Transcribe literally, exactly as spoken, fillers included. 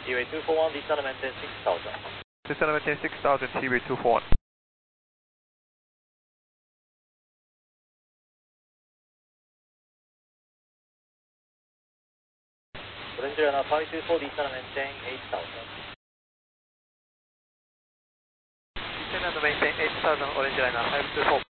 T-way two four one, descend and maintain six thousand. Descend and maintain six thousand, T-way two four one. Orange Runner five two four, descend and maintain eight thousand. Descend and maintain eight thousand, Orange Liner five two four.